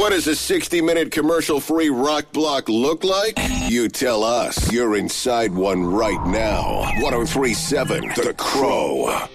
What does a 60-minute commercial-free rock block look like? You tell us. You're inside one right now. 103.7 The Crow.